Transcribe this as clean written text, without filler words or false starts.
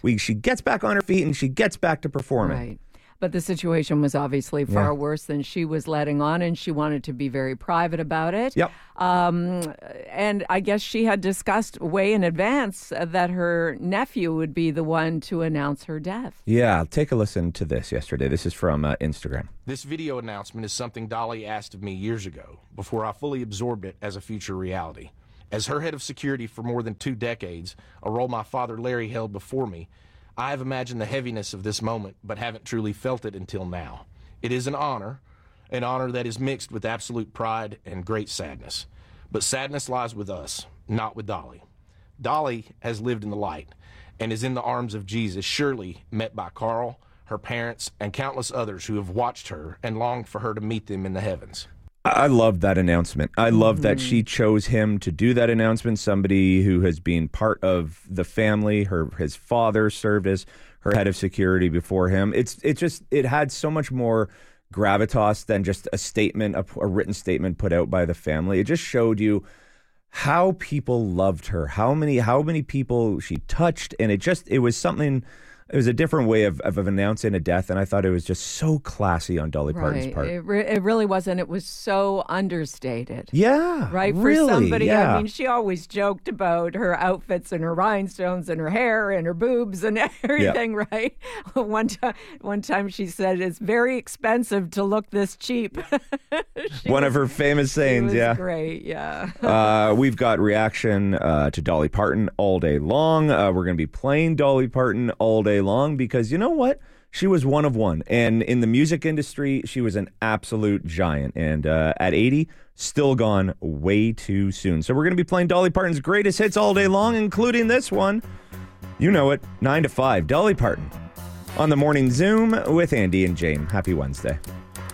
she gets back on her feet and she gets back to performing. Right. But the situation was obviously far worse than she was letting on, and she wanted to be very private about it. Yep. And I guess she had discussed way in advance that her nephew would be the one to announce her death. Yeah, take a listen to this yesterday. This is from Instagram. This video announcement is something Dolly asked of me years ago, before I fully absorbed it as a future reality. As her head of security for more than 2 decades, a role my father Larry held before me, I have imagined the heaviness of this moment, but haven't truly felt it until now. It is an honor that is mixed with absolute pride and great sadness. But sadness lies with us, not with Dolly. Dolly has lived in the light and is in the arms of Jesus, surely met by Carl, her parents, and countless others who have watched her and longed for her to meet them in the heavens. I love that announcement. I love that she chose him to do that announcement, somebody who has been part of the family. His father served as her head of security before him. It had so much more gravitas than just a statement, a written statement put out by the family. It just showed you how people loved her, how many people she touched, and it was something. It was a different way of announcing a death, and I thought it was just so classy on Dolly Parton's part. It really was, and it was so understated. Yeah, right? Really, for somebody, yeah. I mean, she always joked about her outfits and her rhinestones and her hair and her boobs and everything, right? One time she said, it's very expensive to look this cheap. One of her famous sayings, she was yeah. Great, yeah. We've got reaction to Dolly Parton all day long. We're going to be playing Dolly Parton all day long because you know what? She was one of one. And in the music industry, she was an absolute giant. And at 80, still gone way too soon. So we're going to be playing Dolly Parton's greatest hits all day long, including this one. You know it, 9 to 5, Dolly Parton on the Morning Zoom with Andy and Jane. Happy Wednesday.